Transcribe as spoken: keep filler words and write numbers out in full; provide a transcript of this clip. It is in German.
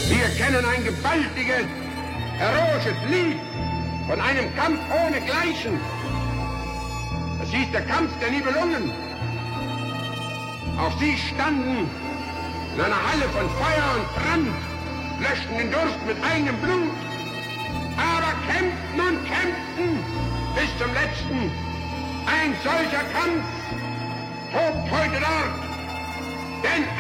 Wir kennen ein gewaltiges, heroisches Lied von einem Kampf ohne Gleichen. Das hieß der Kampf der Nibelungen. Auch sie standen in einer Halle von Feuer und Brand, löschten den Durst mit eigenem Blut, aber kämpften und kämpften bis zum letzten. Ein solcher Kampf tobt heute dort, denn